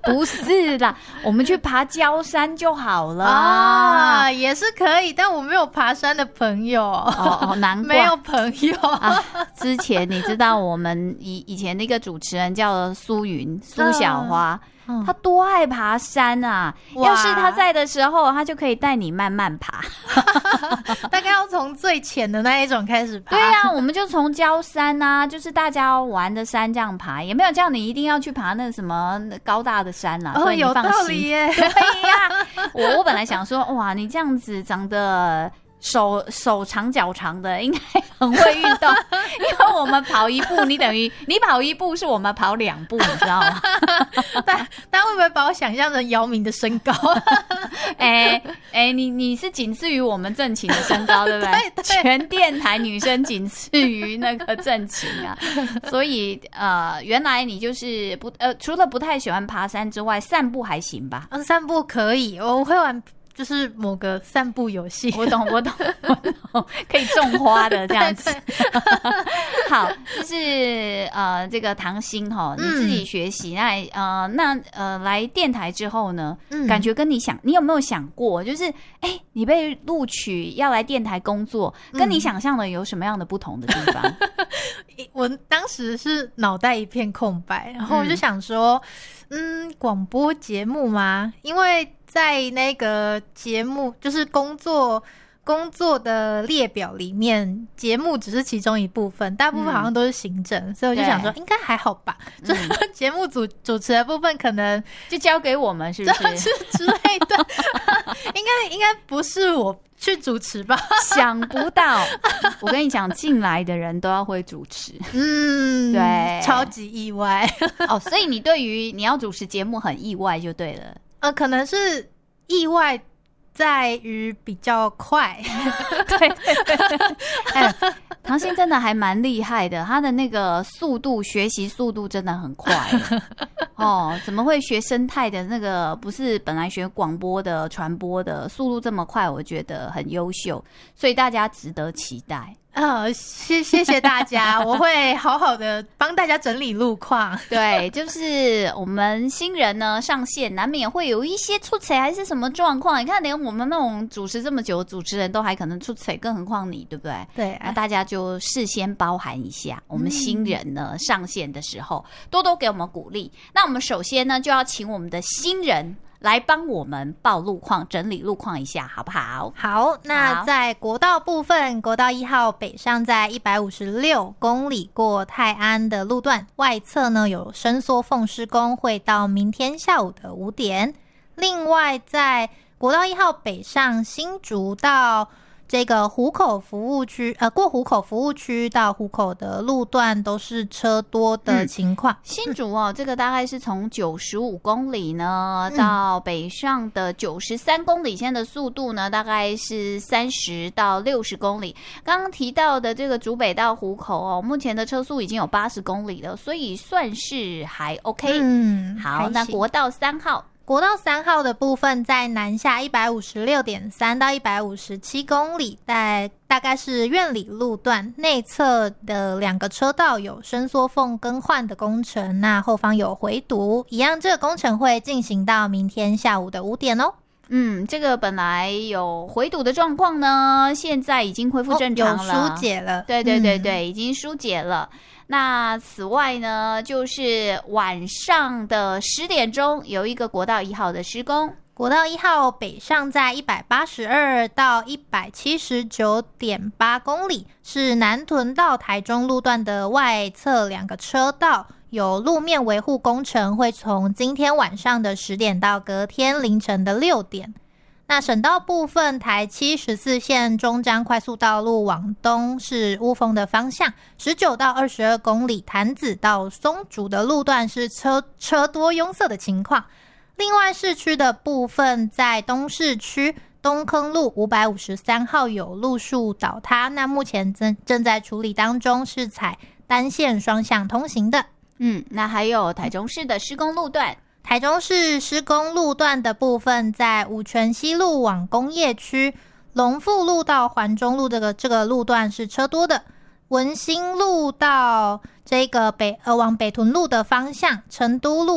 不是啦，我们去爬郊山就好了啊，也是可以，但我没有爬山的朋友。 哦，难怪没有朋友啊。之前你知道我们以前那个主持人叫苏小花。他多爱爬山啊！要是他在的时候，他就可以带你慢慢爬。 大概要从最浅的那一种开始爬。 对啊，我们就从郊山啊，就是大家玩的山这样爬，也没有叫你一定要去爬那什么高大的山啦。所以你放心。 有道理耶。 对呀，我本来想说，哇，你这样子长得手长脚长的，应该很会运动，因为我们跑一步，你等于你跑一步是我们跑2步，你知道吗？ 但会不会把我想象成姚明的身高？ 你是仅次于我们郑晴的身高，对不对？ 对， 全电台女生仅次于那个郑晴啊，所以原来你就是除了不太喜欢爬山之外，散步还行吧？ 散步可以，我会玩。就是某个散步游戏， 我懂，可以种花的这样子。好，就是这个唐心哈，你自己学习，来电台之后呢，感觉跟你有没有想过，就是你被录取要来电台工作，跟你想象的有什么样的不同的地方？ 我当时是脑袋一片空白，然后我就想说，广播节目吗？因为在那个节目就是工作的列表里面，节目只是其中一部分，大部分好像都是行政，所以我就想说应该还好吧。就是节目主持的部分可能就交给我们，是不是之类的？应该不是我去主持吧？ 想不到，我跟你讲，进来的人都要会主持。对， 超级意外哦。所以你对于你要主持节目很意外就对了。 可能是意外在于比较快。 对，唐心真的还蛮厉害的，他的那个学习速度真的很快哦。怎么会学生态的那个？不是本来学广播的传播的速度这么快？我觉得很优秀，所以大家值得期待。 谢谢大家，我会好好的帮大家整理路况。 对，就是我们新人呢上线，难免会有一些出错还是什么状况。你看，连我们那种主持这么久的主持人都还可能出错，更何况你，对不对？ 对， 那大家就事先包涵一下，我们新人呢上线的时候，多多给我们鼓励。那我们首先呢就要请我们的新人来帮我们报路况，整理路况一下，好不好？ 好，那在国道部分，国道1号北上在156公里过泰安的路段，外侧呢有伸缩缝施工，会到明天下午的5点。另外，在国道1号北上新竹到这个湖口服务区，过湖口服务区到湖口的路段都是车多的情况。 新竹这个大概是从95公里呢到北上的93公里，现在的速度呢大概是30到60公里。刚刚提到的这个竹北到湖口目前的车速已经有80公里了，所以算是还 OK。好，那国道3号。 国道3号的部分在南下 156.3 到157公里，大概是苑里路段内侧的2个车道有伸缩缝更换的工程，那后方有回堵，一样这个工程会进行到明天下午的5点哦。 这个本来有回堵的状况呢，现在已经恢复正常了， 有疏解了。 对，已经疏解了。那此外呢，就是晚上的10点钟有一个国道1号的施工。 国道1号北上在182到 179.8 公里，是南屯到台中路段的外侧2个车道，有路面维护工程，会从今天晚上的10点到隔天凌晨的6点。那省道部分，台714线中彰快速道路往东是乌峰的方向，19到22公里，潭子到松竹的路段是车多拥塞的情况。另外市区的部分，在东市区东坑路553号有路树倒塌，那目前正在处理当中，是采单线双向通行的。 那还有台中市的施工路段。 台中市施工路段的部分，在五权西路往工业区，龙富路到环中路这个路段是车多的。文心路到这个往北屯路的方向，成都路